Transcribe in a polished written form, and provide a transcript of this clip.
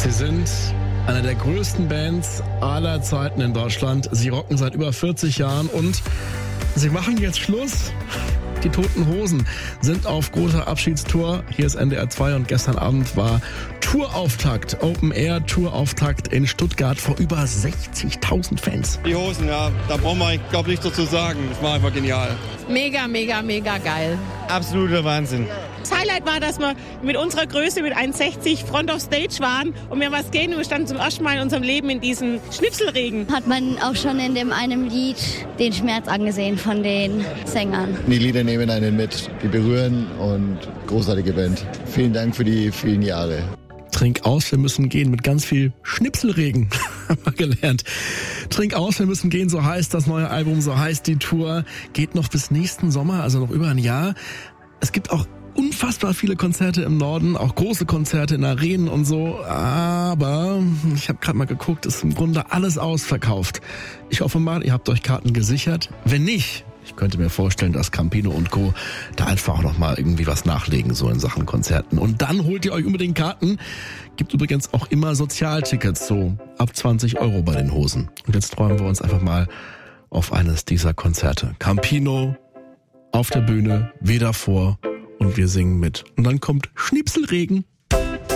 Sie sind eine der größten Bands aller Zeiten in Deutschland. Sie rocken seit über 40 Jahren und sie machen jetzt Schluss. Die Toten Hosen sind auf großer Abschiedstour. Hier ist NDR 2 und gestern Abend war Tourauftakt, Open-Air-Tourauftakt in Stuttgart vor über 60.000 Fans. Die Hosen, ja, da brauchen wir, glaube ich, nichts dazu sagen. Das war einfach genial. Mega, mega, mega geil. Absoluter Wahnsinn. Das Highlight war, dass wir mit unserer Größe, mit 1,60 Front of Stage waren und wir was gehen und wir standen zum ersten Mal in unserem Leben in diesem Schnipselregen. Hat man auch schon in dem einem Lied den Schmerz angesehen von den Sängern. Die Lieder nehmen einen mit, die berühren und großartige Band. Vielen Dank für die vielen Jahre. Trink aus, wir müssen gehen mit ganz viel Schnipselregen, haben wir gelernt. Trink aus, wir müssen gehen, so heißt das neue Album, so heißt die Tour. Geht noch bis nächsten Sommer, also noch über ein Jahr. Es gibt auch unfassbar viele Konzerte im Norden, auch große Konzerte in Arenen und so, aber ich habe gerade mal geguckt, ist im Grunde alles ausverkauft. Ich hoffe mal, ihr habt euch Karten gesichert. Wenn nicht, ich könnte mir vorstellen, dass Campino und Co. da einfach auch noch mal irgendwie was nachlegen, so in Sachen Konzerten. Und dann holt ihr euch unbedingt Karten. Gibt übrigens auch immer Sozialtickets, so ab 20 € bei den Hosen. Und jetzt freuen wir uns einfach mal auf eines dieser Konzerte. Campino auf der Bühne, wir davor und wir singen mit. Und dann kommt Schnipselregen.